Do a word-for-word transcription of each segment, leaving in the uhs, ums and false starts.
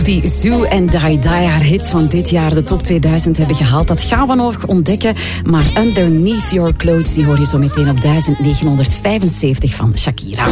die Zoo and Die Die, haar hits van dit jaar, de top tweeduizend hebben gehaald. Dat gaan we nog ontdekken. Maar Underneath Your Clothes, die hoor je zo meteen op duizend negenhonderdvijfenzeventig van Shakira.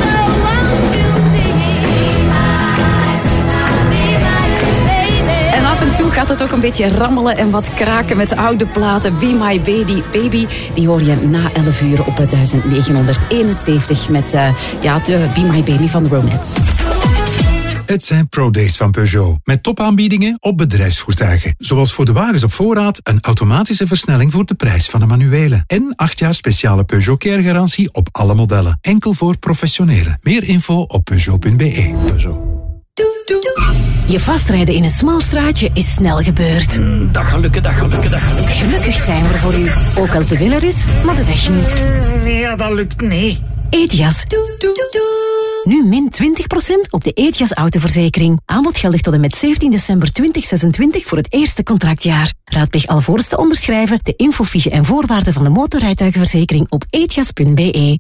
En af en toe gaat het ook een beetje rammelen en wat kraken met oude platen. Be My Baby, Baby, die hoor je na elf uur op duizend negenhonderdeenenzeventig met uh, ja, de Be My Baby van de Ronettes. Het zijn Pro-Days van Peugeot. Met topaanbiedingen op bedrijfsvoertuigen. Zoals voor de wagens op voorraad een automatische versnelling voor de prijs van een manuele. En acht jaar speciale Peugeot Care-garantie op alle modellen. Enkel voor professionelen. Meer info op peugeot punt b e. Peugeot. Je vastrijden in een smal straatje is snel gebeurd. Mm, dat gaat lukken, dat gaat lukken, dat gaat lukken. Gelukkig zijn we er voor u. Ook als de wil er is, maar de weg niet. Mm, ja, dat lukt niet. Etias. Nu min twintig procent op de Etias autoverzekering. Aanbod geldig tot en met zeventien december tweeduizend zesentwintig voor het eerste contractjaar. Raadpleeg alvorens te onderschrijven de infofiche en voorwaarden van de motorrijtuigenverzekering op etias punt b e.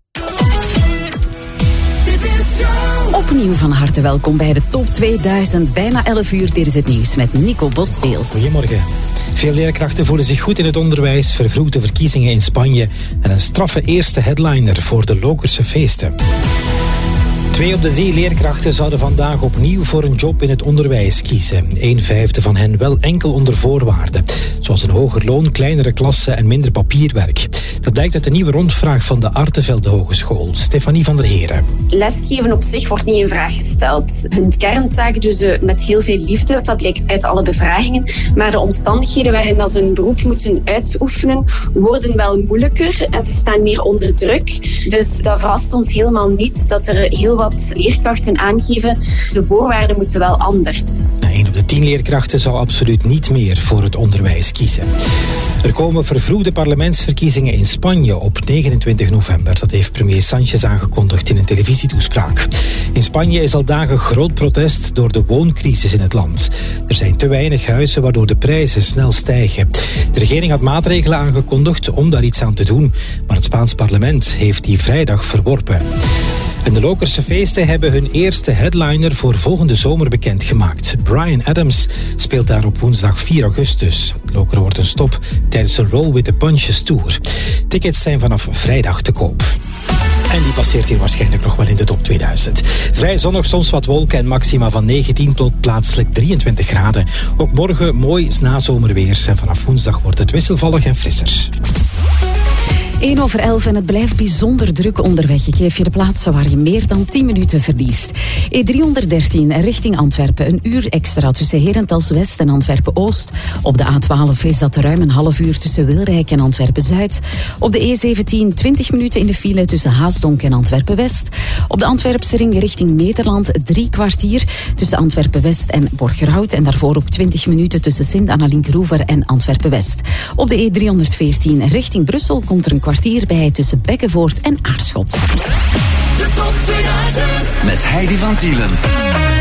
Opnieuw van harte welkom bij de top tweeduizend. Bijna elf uur, dit is het nieuws met Nico Bos-Steels. Goedemorgen. Veel leerkrachten voelen zich goed in het onderwijs, vervroegde verkiezingen in Spanje en een straffe eerste headliner voor de Lokerse feesten. Twee op de drie leerkrachten zouden vandaag opnieuw voor een job in het onderwijs kiezen. Een vijfde van hen wel enkel onder voorwaarden. Zoals een hoger loon, kleinere klassen en minder papierwerk. Dat blijkt uit de nieuwe rondvraag van de Artevelde Hogeschool. Stefanie van der Heren. Lesgeven op zich wordt niet in vraag gesteld. Hun kerntaak doen ze met heel veel liefde. Dat blijkt uit alle bevragingen. Maar de omstandigheden waarin dat ze hun beroep moeten uitoefenen worden wel moeilijker. En ze staan meer onder druk. Dus dat verrast ons helemaal niet dat er heel wat leerkrachten aangeven. De voorwaarden moeten wel anders. Een op de tien leerkrachten zou absoluut niet meer voor het onderwijs kiezen. Er komen vervroegde parlementsverkiezingen in Spanje op negenentwintig november. Dat heeft premier Sánchez aangekondigd in een televisietoespraak. In Spanje is al dagen groot protest door de wooncrisis in het land. Er zijn te weinig huizen waardoor de prijzen snel stijgen. De regering had maatregelen aangekondigd om daar iets aan te doen, maar het Spaans parlement heeft die vrijdag verworpen. En de Lokerse feesten hebben hun eerste headliner voor volgende zomer bekendgemaakt. Bryan Adams speelt daar op woensdag vier augustus. Loker wordt een stop tijdens een Roll with the Punches tour. Tickets zijn vanaf vrijdag te koop. En die passeert hier waarschijnlijk nog wel in de top tweeduizend. Vrij zonnig, soms wat wolken en maxima van negentien tot plaatselijk drieëntwintig graden. Ook morgen mooi nazomerweer en vanaf woensdag wordt het wisselvallig en frisser. één over elf en het blijft bijzonder druk onderweg. Ik geef je de plaatsen waar je meer dan tien minuten verliest. E driehonderddertien richting Antwerpen. Een uur extra tussen Herentals-West en Antwerpen-Oost. Op de A twaalf is dat ruim een half uur tussen Wilrijk en Antwerpen-Zuid. Op de E zeventien twintig minuten in de file tussen Haasdonk en Antwerpen-West. Op de Antwerpse ring richting Nederland drie kwartier tussen Antwerpen-West en Borgerhout. En daarvoor ook twintig minuten tussen Sint-Annalink-Roever en Antwerpen-West. Op de E driehonderdveertien richting Brussel komt er een kwartier bij tussen Bekkenvoort en Aarschot. De top tweeduizend met Heidi van Tielen.